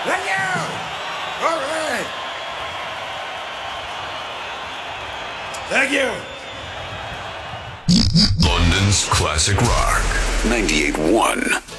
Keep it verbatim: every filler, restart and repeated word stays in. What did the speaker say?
Thank you! All right! Thank you! London's classic rock. ninety-eight point one.